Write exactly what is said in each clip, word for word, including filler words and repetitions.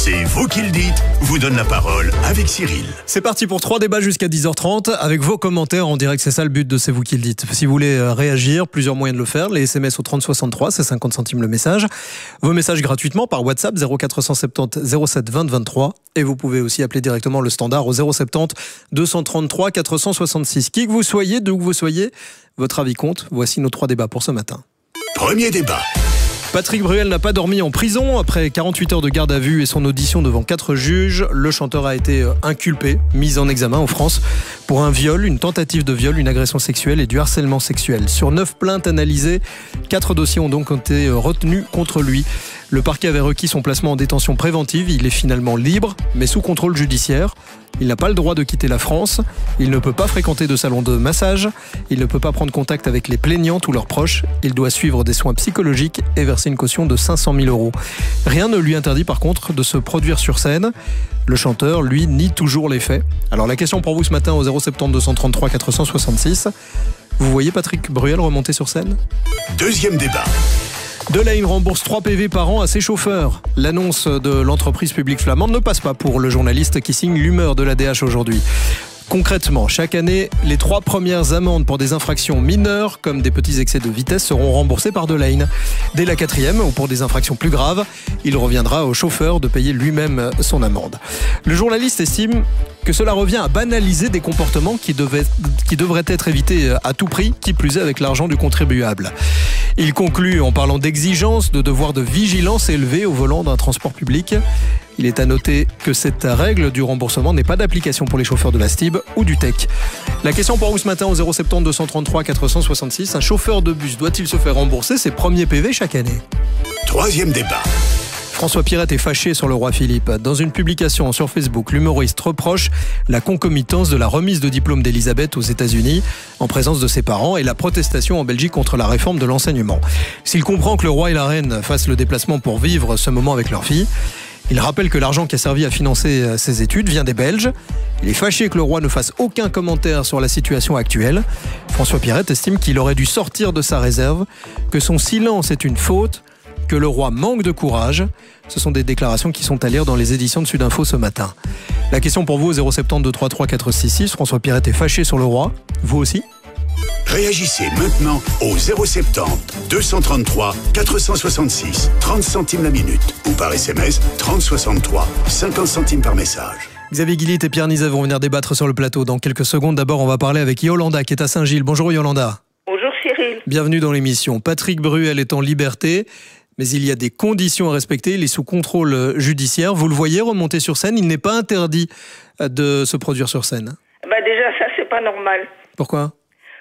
C'est vous qui le dites, vous donne la parole avec Cyril. C'est parti pour trois débats jusqu'à dix heures trente avec vos commentaires en direct. C'est ça le but de C'est vous qui le dites. Si vous voulez réagir, plusieurs moyens de le faire. Les S M S au trente soixante-trois, c'est cinquante centimes le message. Vos messages gratuitement par WhatsApp zéro quatre cent soixante-dix zéro sept vingt vingt-trois. Et vous pouvez aussi appeler directement le standard au zéro soixante-dix deux cent trente-trois quatre cent soixante-six. Qui que vous soyez, d'où que vous soyez, votre avis compte. Voici nos trois débats pour ce matin. Premier débat. Patrick Bruel n'a pas dormi en prison. Après quarante-huit heures de garde à vue et son audition devant quatre juges, le chanteur a été inculpé, mis en examen en France pour un viol, une tentative de viol, une agression sexuelle et du harcèlement sexuel. Sur neuf plaintes analysées, quatre dossiers ont donc été retenus contre lui. Le parquet avait requis son placement en détention préventive. Il est finalement libre, mais sous contrôle judiciaire. Il n'a pas le droit de quitter la France. Il ne peut pas fréquenter de salon de massage. Il ne peut pas prendre contact avec les plaignantes ou leurs proches. Il doit suivre des soins psychologiques et verser une caution de cinq cent mille euros. Rien ne lui interdit par contre de se produire sur scène. Le chanteur, lui, nie toujours les faits. Alors la question pour vous ce matin au zéro soixante-dix deux cent trente-trois quatre cent soixante-six. Vous voyez Patrick Bruel remonter sur scène ? Deuxième débat. Delahaye rembourse trois P V par an à ses chauffeurs. L'annonce de l'entreprise publique flamande ne passe pas pour le journaliste qui signe l'humeur de l'A D H aujourd'hui. Concrètement, chaque année, les trois premières amendes pour des infractions mineures, comme des petits excès de vitesse, seront remboursées par Delahaye. Dès la quatrième, ou pour des infractions plus graves, il reviendra au chauffeur de payer lui-même son amende. Le journaliste estime que cela revient à banaliser des comportements qui, devaient, qui devraient être évités à tout prix, qui plus est avec l'argent du contribuable. Il conclut en parlant d'exigence, de devoir de vigilance élevé au volant d'un transport public. Il est à noter que cette règle du remboursement n'est pas d'application pour les chauffeurs de la S T I B ou du T E C. La question pour vous ce matin au zéro soixante-dix deux cent trente-trois quatre cent soixante-six. Un chauffeur de bus doit-il se faire rembourser ses premiers P V chaque année ? Troisième débat. François Pirette est fâché sur le roi Philippe. Dans une publication sur Facebook, l'humoriste reproche la concomitance de la remise de diplôme d'Elisabeth aux États-Unis en présence de ses parents et la protestation en Belgique contre la réforme de l'enseignement. S'il comprend que le roi et la reine fassent le déplacement pour vivre ce moment avec leur fille, il rappelle que l'argent qui a servi à financer ses études vient des Belges. Il est fâché que le roi ne fasse aucun commentaire sur la situation actuelle. François Pirette estime qu'il aurait dû sortir de sa réserve, que son silence est une faute, que le roi manque de courage. Ce sont des déclarations qui sont à lire dans les éditions de Sudinfo ce matin. La question pour vous au zéro soixante-dix deux cent trente-trois quatre cent soixante-six. François Pirette est fâché sur le roi. Vous aussi ? Réagissez maintenant au zéro soixante-dix deux cent trente-trois quatre cent soixante-six. trente centimes la minute. Ou par S M S trente soixante-trois. cinquante centimes par message. Xavier Guillit et Pierre Nizet vont venir débattre sur le plateau dans quelques secondes. D'abord, on va parler avec Yolanda qui est à Saint-Gilles. Bonjour Yolanda. Bonjour Cyril. Bienvenue dans l'émission. Patrick Bruel est en liberté, mais il y a des conditions à respecter. Il est sous contrôle judiciaire. Vous le voyez remonter sur scène. Il n'est pas interdit de se produire sur scène. Bah déjà, ça, c'est pas normal. Pourquoi ? Pourquoi ?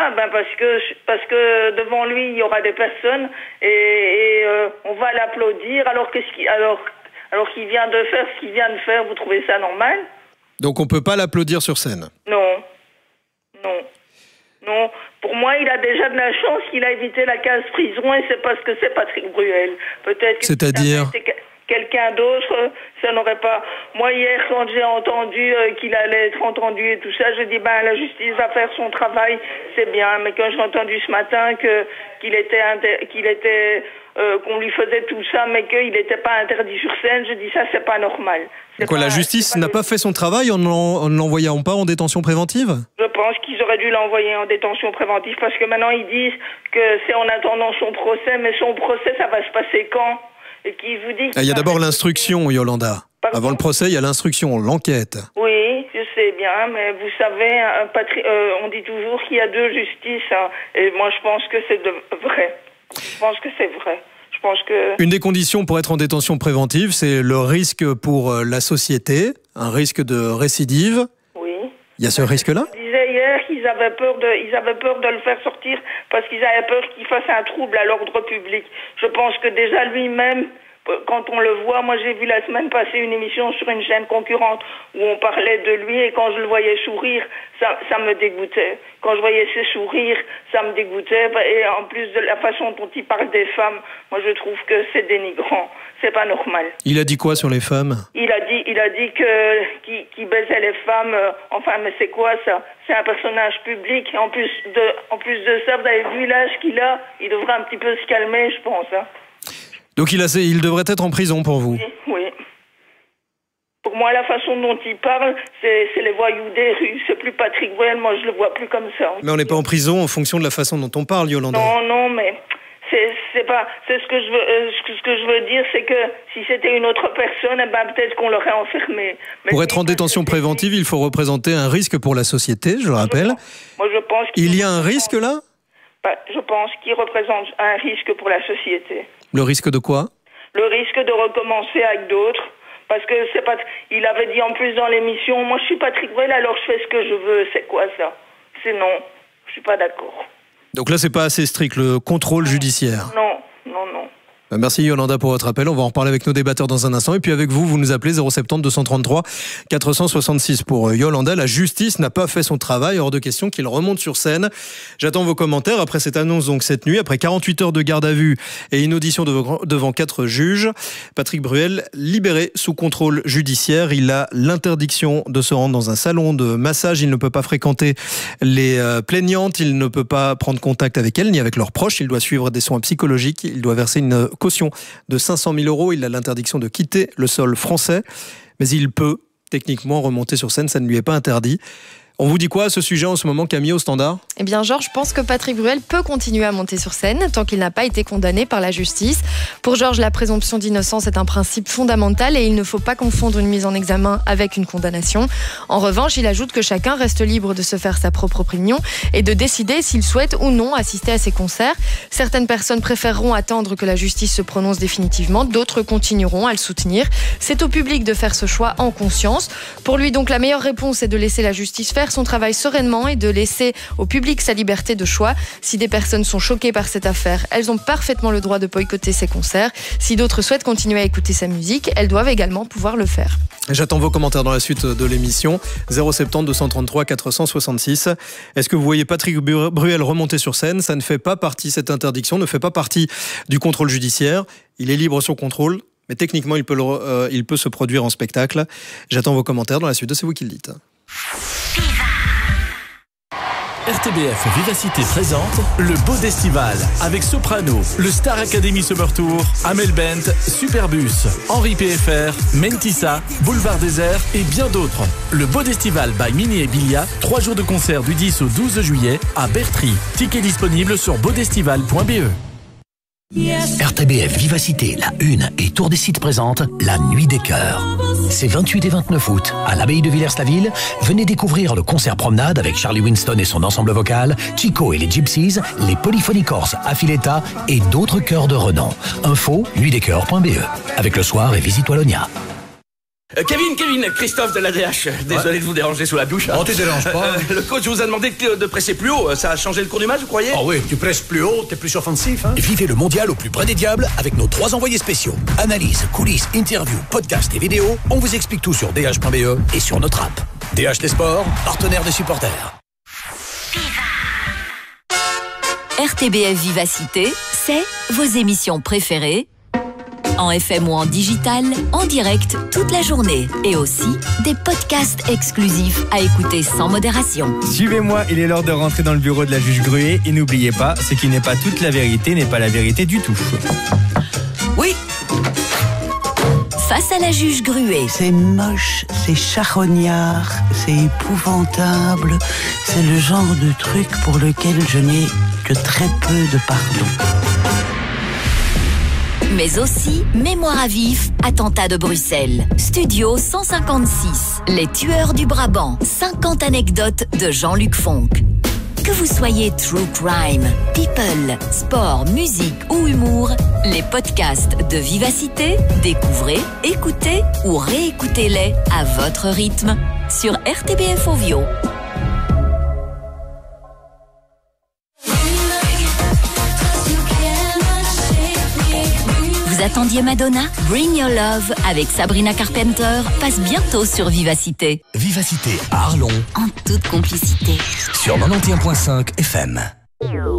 Ben parce que parce que devant lui il y aura des personnes et, et euh, on va l'applaudir alors qu'est-ce qu'il alors alors qu'il vient de faire ce qu'il vient de faire. Vous trouvez ça normal ? Donc on peut pas l'applaudir sur scène ? Non, non, non. Pour moi, il a déjà de la chance qu'il a évité la case prison et c'est parce que c'est Patrick Bruel. Peut-être. Que C'est-à-dire ? Quelqu'un d'autre, ça n'aurait pas... Moi, hier, quand j'ai entendu euh, qu'il allait être entendu et tout ça, je dis, ben, la justice va faire son travail, c'est bien. Mais quand j'ai entendu ce matin que qu'il était, inter... qu'il était, euh, qu'on lui faisait tout ça, mais qu'il n'était pas interdit sur scène, je dis, ça, c'est pas normal. C'est Quoi, pas, la justice n'a pas fait son travail en ne l'envoyant pas en détention préventive ? Je pense qu'ils auraient dû l'envoyer en détention préventive parce que maintenant, ils disent que c'est en attendant son procès, mais son procès, ça va se passer quand ? Et qui vous dit il y a d'abord l'instruction, Yolanda. Pardon ? Avant le procès, il y a l'instruction, l'enquête. Oui, je sais bien, mais vous savez, un patri... euh, on dit toujours qu'il y a deux justices, hein, et moi je pense que c'est de... vrai. Je pense que c'est vrai. Je pense que... Une des conditions pour être en détention préventive, c'est le risque pour la société, un risque de récidive. Oui. Il y a ce risque-là ? Je disais hier qu'ils avaient peur de, ils avaient peur de le faire sortir parce qu'ils avaient peur qu'il fasse un trouble à l'ordre public. Je pense que déjà lui-même, quand on le voit, moi j'ai vu la semaine passée une émission sur une chaîne concurrente où on parlait de lui et quand je le voyais sourire, ça, ça me dégoûtait. Quand je voyais ses sourires, ça me dégoûtait. Et en plus de la façon dont il parle des femmes, moi je trouve que c'est dénigrant. C'est pas normal. Il a dit quoi sur les femmes ? Il a dit, il a dit que qu'il qui baisait les femmes. Euh, enfin, mais c'est quoi ça ? C'est un personnage public. En plus de, en plus de ça, vous avez vu l'âge qu'il a. Il devrait un petit peu se calmer, je pense. Hein. Donc il, a, il devrait être en prison pour vous ? Oui. Oui. Pour moi, la façon dont il parle, c'est, c'est les voyous des rues. C'est plus Patrick Bruel, moi je le vois plus comme ça. Mais on n'est pas en prison en fonction de la façon dont on parle, Yolanda. Non, non, mais c'est, c'est pas... C'est ce que je veux, euh, ce que je veux dire, c'est que si c'était une autre personne, eh ben, peut-être qu'on l'aurait enfermé. Mais pour être en détention préventive, il faut représenter un risque pour la société, je le rappelle. Moi, je pense qu'il il y a un risque là ? Je pense qu'il représente un risque pour la société. Le risque de quoi ? Le risque de recommencer avec d'autres. Parce que c'est pas. Il avait dit en plus dans l'émission, moi je suis Patrick Bruel, alors je fais ce que je veux. C'est quoi ça ? C'est non. Je suis pas d'accord. Donc là, c'est pas assez strict, le contrôle judiciaire. Non, non, non. Merci Yolanda pour votre appel. On va en reparler avec nos débatteurs dans un instant. Et puis avec vous, vous nous appelez zéro sept zéro deux cent trente-trois quatre cent soixante-six. Pour Yolanda, la justice n'a pas fait son travail. Hors de question qu'il remonte sur scène. J'attends vos commentaires après cette annonce donc cette nuit. Après quarante-huit heures de garde à vue et une audition devant quatre juges, Patrick Bruel libéré sous contrôle judiciaire. Il a l'interdiction de se rendre dans un salon de massage. Il ne peut pas fréquenter les plaignantes. Il ne peut pas prendre contact avec elles ni avec leurs proches. Il doit suivre des soins psychologiques. Il doit verser une caution de cinq cent mille euros. Il a l'interdiction de quitter le sol français, mais il peut techniquement remonter sur scène, ça ne lui est pas interdit. On vous dit quoi à ce sujet en ce moment, Camille, au Standard ? Eh bien, Georges, je pense que Patrick Bruel peut continuer à monter sur scène tant qu'il n'a pas été condamné par la justice. Pour Georges, la présomption d'innocence est un principe fondamental et il ne faut pas confondre une mise en examen avec une condamnation. En revanche, il ajoute que chacun reste libre de se faire sa propre opinion et de décider s'il souhaite ou non assister à ses concerts. Certaines personnes préféreront attendre que la justice se prononce définitivement, d'autres continueront à le soutenir. C'est au public de faire ce choix en conscience. Pour lui, donc, la meilleure réponse est de laisser la justice faire son travail sereinement et de laisser au public sa liberté de choix. Si des personnes sont choquées par cette affaire, elles ont parfaitement le droit de boycotter ses concerts. Si d'autres souhaitent continuer à écouter sa musique, elles doivent également pouvoir le faire. J'attends vos commentaires dans la suite de l'émission. zéro sept zéro deux cent trente-trois quatre cent soixante-six. Est-ce que vous voyez Patrick Bruel remonter sur scène ? Ça ne fait pas partie, cette interdiction ne fait pas partie du contrôle judiciaire. Il est libre sur contrôle, mais techniquement, il peut, le, euh, il peut se produire en spectacle. J'attends vos commentaires dans la suite de C'est vous qui le dites. R T B F Vivacité présente le Bodestival avec Soprano, le Star Academy Summer Tour, Amel Bent, Superbus, Henri P F R, Mentissa, Boulevard Désert et bien d'autres. Le Bodestival by Mini et Bilia, trois jours de concert du dix au douze juillet à Bertry. Tickets disponibles sur bodestival point b e. R T B F Vivacité, la une et Tour des Sites présente la Nuit des Chœurs. C'est vingt-huit et vingt-neuf août, à l'abbaye de Villers-la-Ville. Venez découvrir le concert promenade avec Charlie Winston et son ensemble vocal, Chico et les Gypsies, les Polyphonies Corses, Affiletta et d'autres chœurs de renom. Info, nuit des chœurs point b e. Avec le soir et Visite Wallonia. Euh, Kevin, Kevin, Christophe de l'A D H. Désolé ouais. de vous déranger sous la douche. Oh, tu déranges pas. Euh, le coach vous a demandé de presser plus haut. Ça a changé le cours du match, vous croyez ? Oh oui, tu presses plus haut, t'es plus offensif. Hein. Vivez le mondial au plus près des diables avec nos trois envoyés spéciaux. Analyse, coulisses, interviews, podcasts et vidéos. On vous explique tout sur d h point b e et sur notre app. D H des sports, partenaire des supporters. R T B F Vivacité, c'est vos émissions préférées en F M ou en digital, en direct toute la journée. Et aussi des podcasts exclusifs à écouter sans modération. Suivez-moi, il est l'heure de rentrer dans le bureau de la juge Gruet. Et n'oubliez pas, ce qui n'est pas toute la vérité n'est pas la vérité du tout. Oui. Face à la juge Gruet. C'est moche, c'est charognard, c'est épouvantable. C'est le genre de truc pour lequel je n'ai que très peu de pardon. Mais aussi Mémoire à vif, attentat de Bruxelles. Studio cent cinquante-six, Les tueurs du Brabant. cinquante anecdotes de Jean-Luc Fonck. Que vous soyez true crime, people, sport, musique ou humour, les podcasts de Vivacité, découvrez, écoutez ou réécoutez-les à votre rythme sur R T B F Ovio. Vous attendiez Madonna ? Bring Your Love avec Sabrina Carpenter passe bientôt sur Vivacité. Vivacité à Arlon. En toute complicité. Sur quatre-vingt-onze virgule cinq F M.